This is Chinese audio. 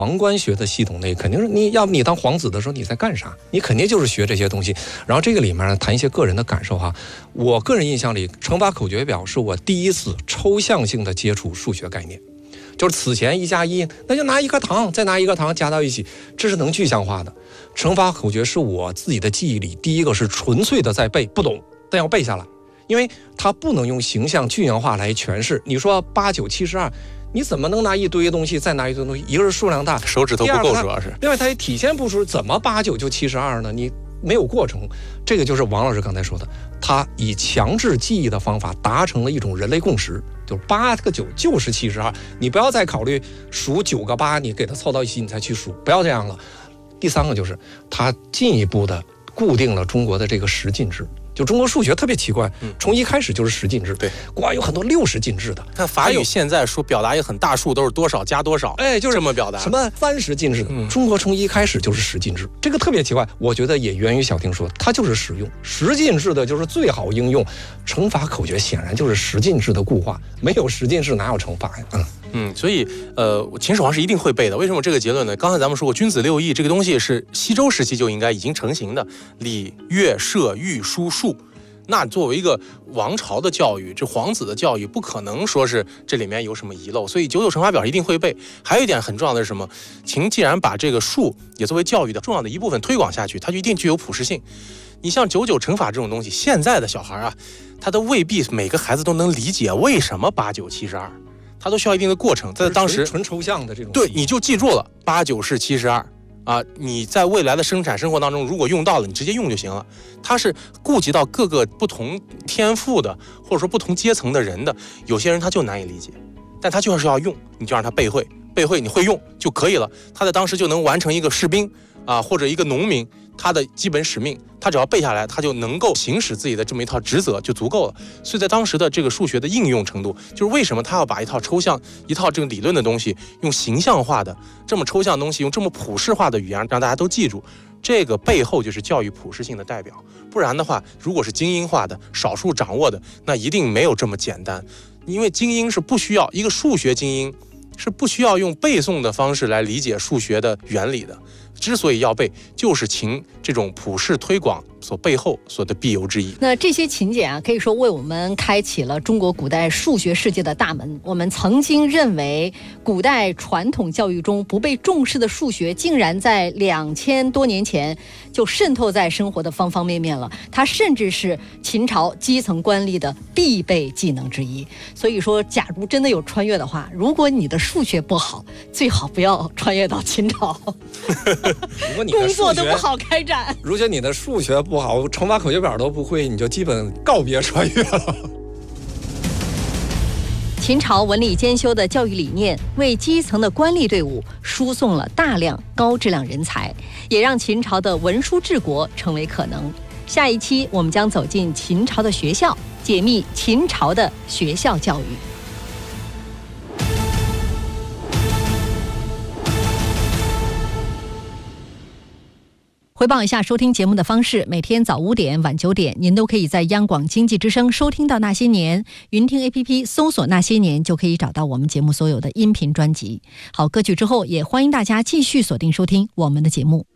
皇冠学的系统内，肯定是你要不你当皇子的时候你在干啥？你肯定就是学这些东西。然后这个里面呢，谈一些个人的感受哈。我个人印象里，乘法口诀表是我第一次抽象性的接触数学概念。就是此前1+1，那就拿一颗糖，再拿一颗糖加到一起，这是能具象化的。乘法口诀是我自己的记忆里，第一个是纯粹的在背，不懂，但要背下来，因为它不能用形象具象化来诠释。你说8、9、72。你怎么能拿一堆东西再拿一堆东西？一个是数量大， 手指头不够，主要是。 另外，它也体现不出怎么8、9就72呢？你没有过程。这个就是王老师刚才说的，他以强制记忆的方法达成了一种人类共识，就是8个9就是72。你不要再考虑数9个8，你给它凑到一起你才去数，不要这样了。第三个就是他进一步的固定了中国的这个十进制。就中国数学特别奇怪，从一开始就是十进制， 对， 国外有很多60进制的。 看法语现在说表达一个很大数都是多少加多少， 就是这么表达。 什么30进制的，中国从一开始就是10进制，这个特别奇怪。我觉得也源于小婷说，它就是实用，10进制的就是最好应用。乘法口诀显然就是10进制的固化，没有10进制哪有乘法呀？ 所以秦始皇是一定会背的。为什么这个结论呢？刚才咱们说过，君子6艺这个东西是西周时期就应该已经成型的，礼、乐、射、御、书、数。那作为一个王朝的教育，这皇子的教育，不可能说是这里面有什么遗漏，所以9×9乘法表一定会背。还有一点很重要的是什么？秦既然把这个数也作为教育的重要的一部分推广下去，它就一定具有普适性。你像9×9乘法这种东西，现在的小孩啊，他都未必每个孩子都能理解为什么8、9、72。它都需要一定的过程，在当时纯抽象的这种， 对，你就记住了8、9是72啊，你在未来的生产生活当中如果用到了，你直接用就行了。它是顾及到各个不同天赋的或者说不同阶层的人的，有些人他就难以理解，但他就是要用，你就让他背会，你会用就可以了。他在当时就能完成一个士兵啊或者一个农民他的基本使命，他只要背下来，他就能够行使自己的这么一套职责就足够了。所以在当时的这个数学的应用程度，就是为什么他要把一套这个理论的东西用形象化的这么抽象的东西，用这么普世化的语言让大家都记住，这个背后就是教育普适性的代表。不然的话，如果是精英化的少数掌握的，那一定没有这么简单。因为精英是不需要，一个数学精英是不需要用背诵的方式来理解数学的原理的。之所以要背，就是秦这种普世推广所背后所的必由之一。 那这些秦简啊，可以说为我们开启了中国古代数学世界的大门。我们曾经认为古代传统教育中不被重视的数学，竟然在2000多年前就渗透在生活的方方面面了。它甚至是秦朝基层官吏的必备技能之一。所以说，假如真的有穿越的话，如果你的数学不好，最好不要穿越到秦朝。 如果你的工作都不好开展， 如果你的数学不好，乘法口诀表都不会，你就基本告别穿越了。 秦朝文理兼修的教育理念，为基层的官吏队伍输送了大量高质量人才，也让秦朝的文书治国成为可能。下一期我们将走进秦朝的学校，解密秦朝的学校教育。回报一下收听节目的方式，每天早5点、晚9点，您都可以在央广经济之声收听到那些年，云听 APP 搜索那些年就可以找到我们节目所有的音频专辑。好，歌曲之后也欢迎大家继续锁定收听我们的节目。